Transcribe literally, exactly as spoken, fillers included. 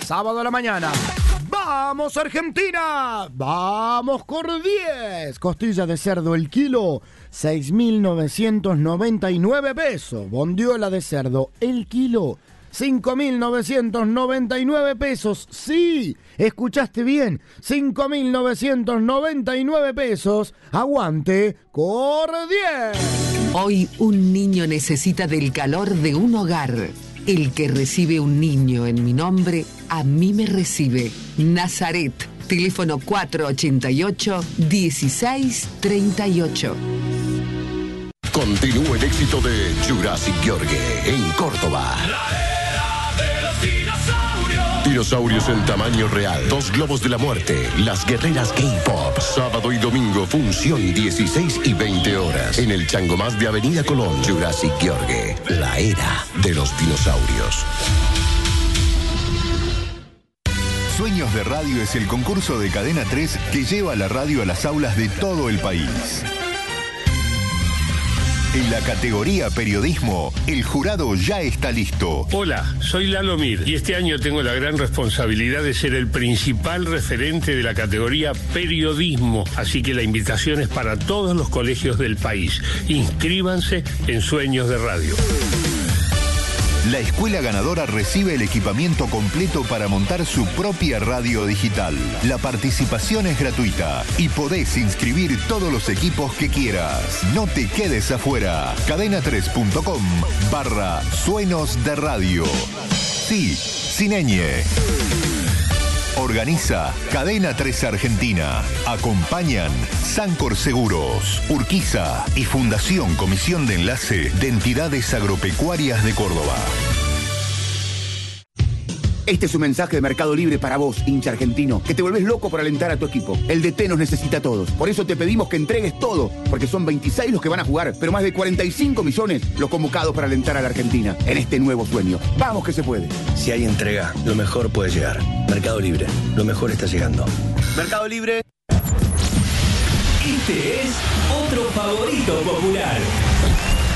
sábado a la mañana. ¡Vamos, Argentina! ¡Vamos, por diez! Costilla de cerdo el kilo, seis mil novecientos noventa y nueve pesos. Bondiola de cerdo el kilo, cinco mil novecientos noventa y nueve pesos. Sí, escuchaste bien, cinco mil novecientos noventa y nueve pesos. Aguante, por diez. Hoy un niño necesita del calor de un hogar. El que recibe un niño en mi nombre, a mí me recibe. Nazaret, teléfono cuatro ochenta y ocho, dieciséis treinta y ocho. Continúa el éxito de Jurassic Gheorghe en Córdoba. Dinosaurios en tamaño real, dos globos de la muerte, las guerreras K-Pop. Sábado y domingo, función dieciséis y veinte horas. En el Changomás de Avenida Colón. Jurassic Gheorghe, la era de los dinosaurios. Sueños de Radio es el concurso de Cadena tres que lleva la radio a las aulas de todo el país. En la categoría periodismo, el jurado ya está listo. Hola, soy Lalo Mir y este año tengo la gran responsabilidad de ser el principal referente de la categoría periodismo. Así que la invitación es para todos los colegios del país. Inscríbanse en Sueños de Radio. La escuela ganadora recibe el equipamiento completo para montar su propia radio digital. La participación es gratuita y podés inscribir todos los equipos que quieras. No te quedes afuera. cadena tres punto com barra Sueños de Radio. Sí, sin ñ. Organiza Cadena tres Argentina. Acompañan Sancor Seguros, Urquiza y Fundación Comisión de Enlace de Entidades Agropecuarias de Córdoba. Este es un mensaje de Mercado Libre para vos, hincha argentino, que te volvés loco por alentar a tu equipo. El D T nos necesita a todos. Por eso te pedimos que entregues todo, porque son veintiséis los que van a jugar, pero más de cuarenta y cinco millones los convocados para alentar a la Argentina en este nuevo sueño. Vamos que se puede. Si hay entrega, lo mejor puede llegar. Mercado Libre, lo mejor está llegando. Mercado Libre. Este es otro favorito popular.